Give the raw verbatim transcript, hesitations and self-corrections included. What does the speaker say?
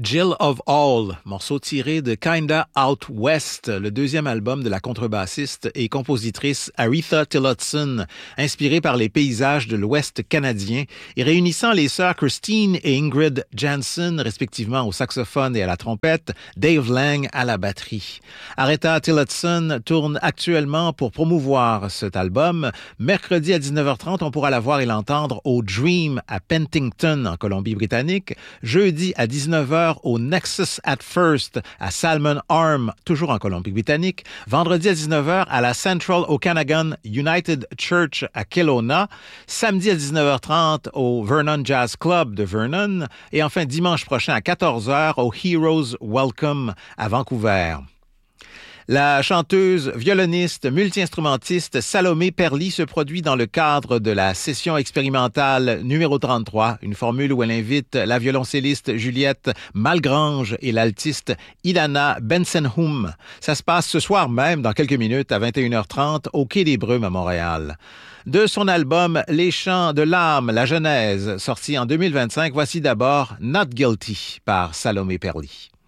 Jill of All, morceau tiré de Kinda Out West, le deuxième album de la contrebassiste et compositrice Aretha Tillotson, inspiré par les paysages de l'Ouest canadien et réunissant les sœurs Christine et Ingrid Jansen, respectivement au saxophone et à la trompette, Dave Lang à la batterie. Aretha Tillotson tourne actuellement pour promouvoir cet album. Mercredi à dix-neuf heures trente, on pourra la voir et l'entendre au Dream à Penticton, en Colombie-Britannique. Jeudi à dix-neuf heures au Nexus at First à Salmon Arm, toujours en Colombie-Britannique. Vendredi à dix-neuf heures à la Central Okanagan United Church à Kelowna. Samedi à dix-neuf heures trente au Vernon Jazz Club de Vernon. Et enfin dimanche prochain à quatorze heures au Heroes Welcome à Vancouver. La chanteuse, violoniste, multi-instrumentiste Salomé Perly se produit dans le cadre de la session expérimentale numéro trente-trois, une formule où elle invite la violoncelliste Juliette Malgrange et l'altiste Ilana Bensenhum. Ça se passe ce soir même, dans quelques minutes, à vingt et une heures trente, au Quai des Brumes à Montréal. De son album Les Chants de l'âme, la Genèse, sorti en deux mille vingt-cinq, voici d'abord Not Guilty par Salomé Perly.